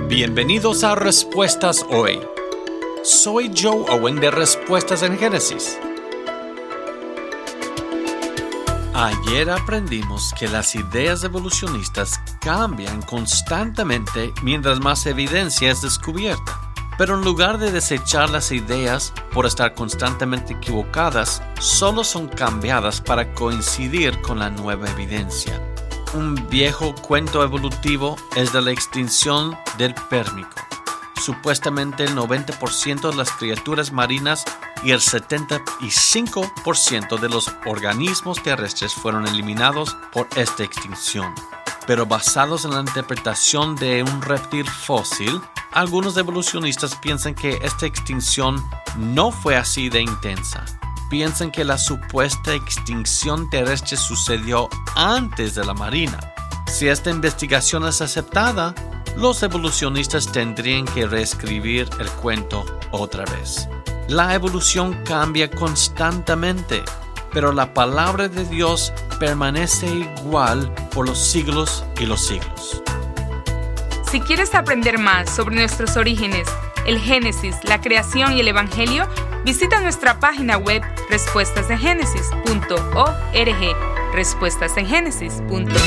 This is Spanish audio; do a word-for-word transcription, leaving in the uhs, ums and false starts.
Bienvenidos a Respuestas Hoy. Soy Joe Owen de Respuestas en Génesis. Ayer aprendimos que las ideas evolucionistas cambian constantemente mientras más evidencia es descubierta. Pero en lugar de desechar las ideas por estar constantemente equivocadas, solo son cambiadas para coincidir con la nueva evidencia. Un viejo cuento evolutivo es de la extinción del Pérmico. Supuestamente el noventa por ciento de las criaturas marinas y el setenta y cinco por ciento de los organismos terrestres fueron eliminados por esta extinción. Pero basados en la interpretación de un reptil fósil, algunos evolucionistas piensan que esta extinción no fue así de intensa. Piensan que la supuesta extinción terrestre sucedió antes de la marina. Si esta investigación es aceptada, los evolucionistas tendrían que reescribir el cuento otra vez. La evolución cambia constantemente, pero la palabra de Dios permanece igual por los siglos y los siglos. Si quieres aprender más sobre nuestros orígenes, el Génesis, la creación y el Evangelio, visita nuestra página web respuestas en génesis punto org. respuestas en génesis punto org